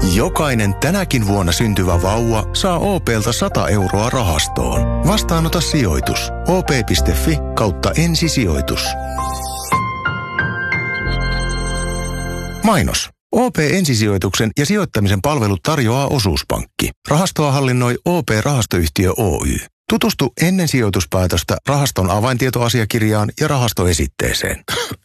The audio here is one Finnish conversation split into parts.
Jokainen tänäkin vuonna syntyvä vauva saa OP:lta 100 euroa rahastoon. Vastaanota sijoitus. op.fi/ensisijoitus. Mainos. OP-ensisijoituksen ja sijoittamisen palvelut tarjoaa Osuuspankki. Rahastoa hallinnoi OP-rahastoyhtiö Oy. Tutustu ennen sijoituspäätöstä rahaston avaintietoasiakirjaan ja rahastoesitteeseen.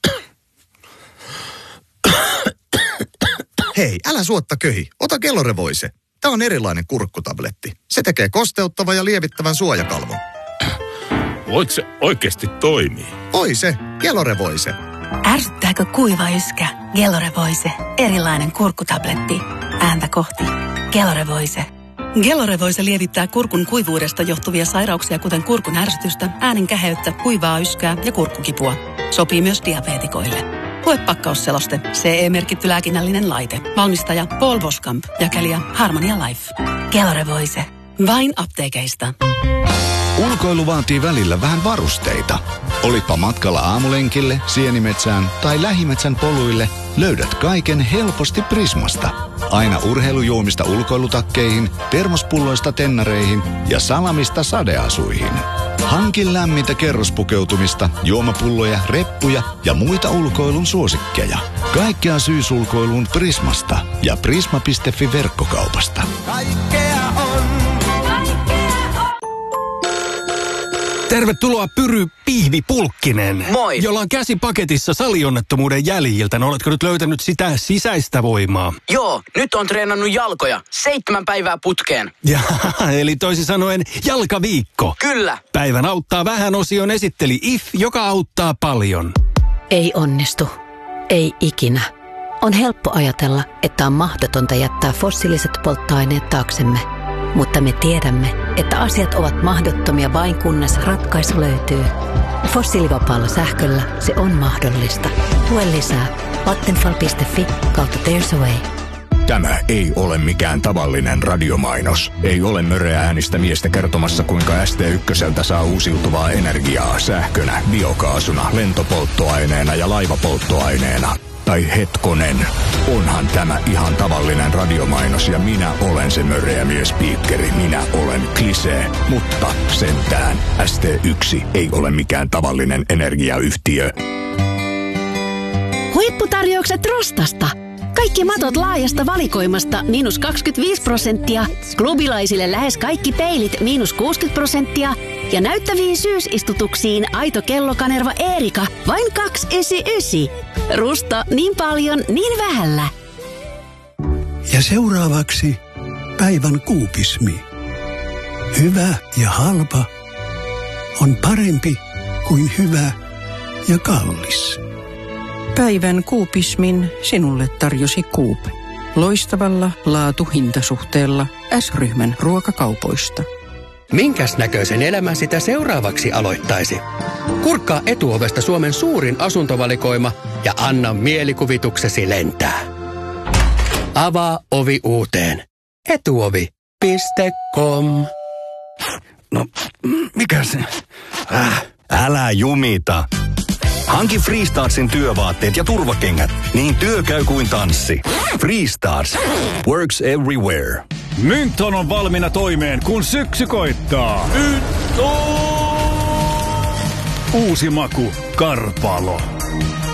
Hei, älä suotta köhi. Ota Gelore-Voice. Tämä on erilainen kurkkutabletti. Se tekee kosteuttavan ja lievittävän suojakalvon. Voit se oikeasti toimii? Oi se, Gelore-Voice. Ärsyttääkö kuiva yskä? Gelore-Voice. Erilainen kurkkutabletti. Ääntä kohti. Gelore-Voice. Gelore-Voice lievittää kurkun kuivuudesta johtuvia sairauksia, kuten kurkun ärsytystä, äänen käheyttä, kuivaa yskää ja kurkkukipua. Sopii myös diabeetikoille. Lue pakkausseloste. CE-merkitty lääkinnällinen laite. Valmistaja Paul Boskamp. Jakelija Harmonia Life. Gelore-Voice. Vain apteekeista. Ulkoilu vaatii välillä vähän varusteita. Olipa matkalla aamulenkille, sienimetsään tai lähimetsän poluille, löydät kaiken helposti Prismasta. Aina urheilujuomista ulkoilutakkeihin, termospulloista tennareihin ja salamista sadeasuihin. Hankin lämmintä kerrospukeutumista, juomapulloja, reppuja ja muita ulkoilun suosikkeja. Kaikkea syysulkoiluun Prismasta ja prisma.fi verkkokaupasta. Kaikkea on. Tervetuloa Pyry Pihvi Pulkkinen. Moi. Jolla on käsi paketissa salionnettomuuden jäljiltä. No, oletko nyt löytänyt sitä sisäistä voimaa? Joo, nyt on treenannut jalkoja 7 päivää putkeen. Eli toisin sanoen jalkaviikko. Kyllä. Päivän auttaa vähän -osion esitteli IF, joka auttaa paljon. Ei onnistu. Ei ikinä. On helppo ajatella, että on mahdotonta jättää fossiiliset polttoaineet taaksemme. Mutta me tiedämme, että asiat ovat mahdottomia vain kunnes ratkaisu löytyy. Fossiilivapaalla sähköllä se on mahdollista. Lue lisää vattenfall.fi/there's a way. Tämä ei ole mikään tavallinen radiomainos. Ei ole möreä äänistä miestä kertomassa, kuinka ST1 saa uusiutuvaa energiaa sähkönä, biokaasuna, lentopolttoaineena ja laivapolttoaineena. Tai hetkonen, onhan tämä ihan tavallinen radiomainos ja minä olen se möreä miespiikkeri. Minä olen Klisee, mutta sentään ST1 ei ole mikään tavallinen energiayhtiö. Huipputarjoukset Rostasta. Kaikki matot laajasta valikoimasta -25%, klubilaisille lähes kaikki peilit -60% ja näyttäviin syysistutuksiin aito kellokanerva Eerika vain 299. Rusta niin paljon, niin vähällä. Ja seuraavaksi päivän kuupismi. Hyvä ja halpa on parempi kuin hyvä ja kallis. Päivän kuupismin sinulle tarjosi Coop. Loistavalla laatu-hintasuhteella S-ryhmän ruokakaupoista. Minkäs näköisen elämän sitä seuraavaksi aloittaisi? Kurkkaa Etuovesta Suomen suurin asuntovalikoima ja anna mielikuvituksesi lentää. Avaa ovi uuteen. Etuovi.com. No, mikä se? Älä jumita. Hanki Freestarsin työvaatteet ja turvakengät, niin työ käy kuin tanssi. Freestars. Works everywhere. Mynton on valmiina toimeen, kun syksy koittaa. Uusi maku, Karpalo.